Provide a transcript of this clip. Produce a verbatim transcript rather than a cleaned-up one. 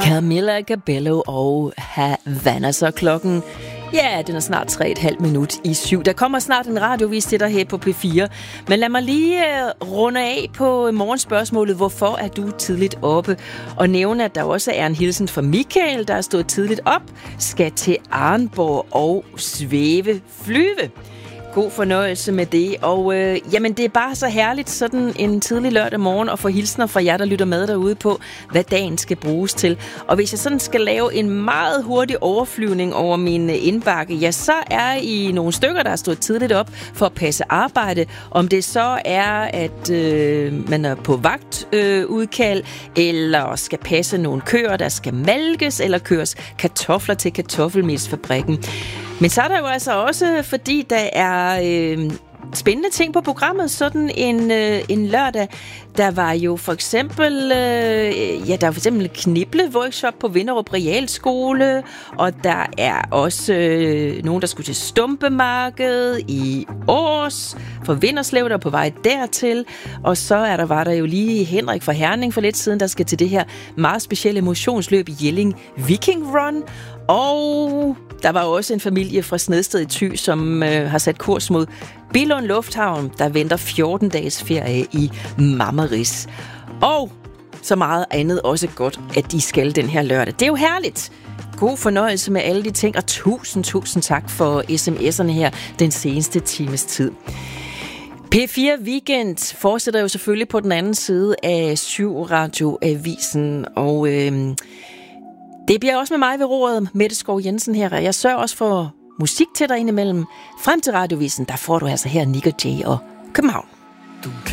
Camilla Cabello og Havana, så klokken, ja, den er snart tre og et halvt minut i syv. Der kommer snart en radiovis til dig her på P fire. Men lad mig lige uh, runde af på morgenspørgsmålet, hvorfor er du tidligt oppe? Og nævne, at der også er en hilsen fra Michael, der er stået tidligt op, skal til Arnborg og svæve flyve. God fornøjelse med det, og øh, jamen det er bare så herligt sådan en tidlig lørdag morgen at få hilsner fra jer, der lytter med derude på, hvad dagen skal bruges til. Og hvis jeg sådan skal lave en meget hurtig overflyvning over min indbakke, ja, så er I nogle stykker, der er stået tidligt op for at passe arbejde. Om det så er, at øh, man er på vagtudkald, øh, eller skal passe nogle køer, der skal malkes, eller køres kartofler til kartoffelmelsfabrikken. Men så er der jo altså også, fordi der er øh, spændende ting på programmet, sådan en, øh, en lørdag. Der var jo for eksempel, øh, ja, der var for eksempel knible-workshop på Vinderup Realskole, og der er også øh, nogen, der skulle til Stumpemarked i Års for Vinderslev, der er på vej dertil. Og så er der, var der jo lige Henrik fra Herning for lidt siden, der skal til det her meget specielle motionsløb i Jelling Viking Run. Og der var også en familie fra Snedsted i Thy, som øh, har sat kurs mod Billund Lufthavn, der venter fjorten dages ferie i Mammeris. Og så meget andet også godt, at de skal den her lørdag. Det er jo herligt. God fornøjelse med alle de ting, og tusind, tusind tak for sms'erne her den seneste times tid. P fire Weekend fortsætter jo selvfølgelig på den anden side af syv Radioavisen, og øh, det bliver også med mig ved roret, Mette Skov Jensen her, og jeg sørger også for musik til dig indimellem. Frem til Radiovisen, der får du altså her Nick og Jay og København. Du